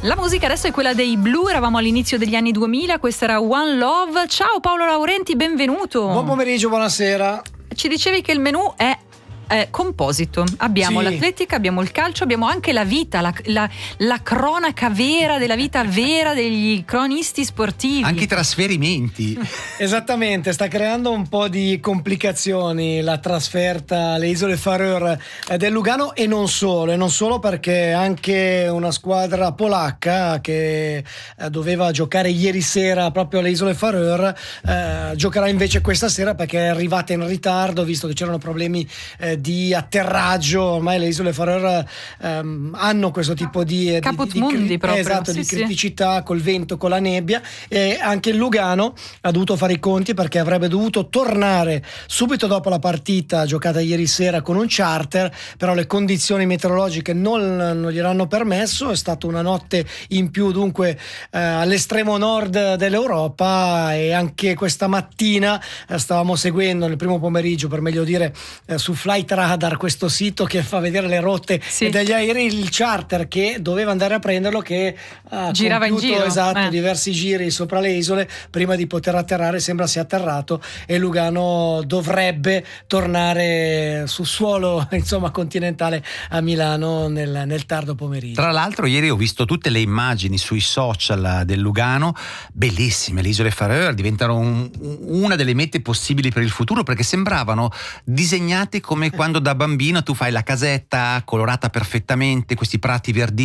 La musica adesso è quella dei Blue, eravamo all'inizio degli anni 2000, questa era One Love. Ciao Paolo Laurenti, benvenuto. Buon pomeriggio, buonasera. Ci dicevi che il menù è composito. Abbiamo l'atletica, abbiamo il calcio, abbiamo anche la vita, la cronaca vera della vita vera degli cronisti sportivi. Anche i trasferimenti. Esattamente, sta creando un po' di complicazioni la trasferta alle Isole Faroe del Lugano e non solo perché anche una squadra polacca che doveva giocare ieri sera proprio alle Isole Faroe giocherà invece questa sera perché è arrivata in ritardo, visto che c'erano problemi di atterraggio. Ormai le Isole Faroe hanno questo tipo di Caput mundi proprio. Esatto, di criticità col vento, con la nebbia, e anche il Lugano ha dovuto fare i conti perché avrebbe dovuto tornare subito dopo la partita giocata ieri sera con un charter, però le condizioni meteorologiche non gliel'hanno permesso. È stata una notte in più dunque all'estremo nord dell'Europa, e anche questa mattina stavamo seguendo nel primo pomeriggio, per meglio dire, su Flight Radar, questo sito che fa vedere le rotte degli aerei, il charter che doveva andare a prenderlo, che ha girava in giro, diversi giri sopra le isole prima di poter atterrare. Sembra sia atterrato e Lugano dovrebbe tornare su suolo continentale a Milano nel tardo pomeriggio. Tra l'altro ieri ho visto tutte le immagini sui social del Lugano, bellissime. Le Isole Faroe diventano una delle mete possibili per il futuro, perché sembravano disegnate come quando da bambino tu fai la casetta colorata perfettamente, questi prati verdi